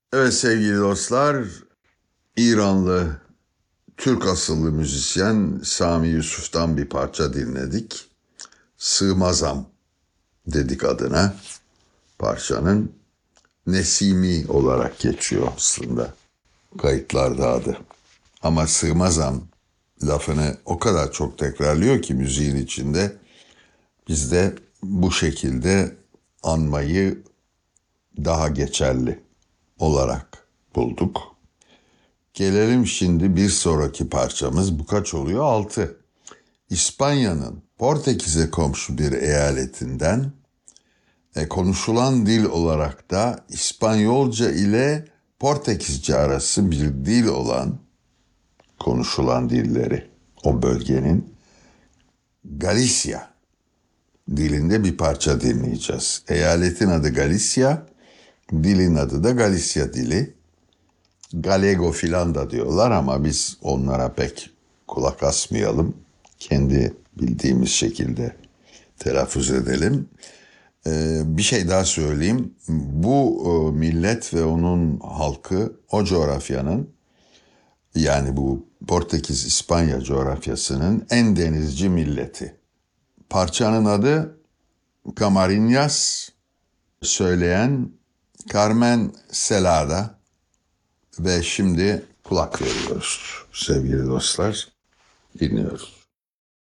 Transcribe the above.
Evet sevgili dostlar, İranlı Türk asıllı müzisyen Sami Yusuf'tan bir parça dinledik. Sığmazam dedik adına. Parçanın Nesimi olarak geçiyor aslında kayıtlarda adı. Ama sığmazam lafını o kadar çok tekrarlıyor ki müziğin içinde biz de bu şekilde anmayı daha geçerli olarak bulduk. Gelelim şimdi bir sonraki parçamız. Bu kaç oluyor? 6. İspanya'nın Portekiz'e komşu bir eyaletinden konuşulan dil olarak da İspanyolca ile Portekizce arası bir dil olan konuşulan dilleri o bölgenin Galicia dilinde bir parça dinleyeceğiz. Eyaletin adı Galicia, dilin adı da Galicia dili. Galego filan da diyorlar ama biz onlara pek kulak asmayalım. Kendi bildiğimiz şekilde telaffuz edelim. Bir şey daha söyleyeyim. Bu millet ve onun halkı o coğrafyanın, yani bu Portekiz-İspanya coğrafyasının en denizci milleti. Parçanın adı Camarinhas, söyleyen Carmen Celada. Ve şimdi kulak veriyoruz sevgili dostlar. Dinliyoruz.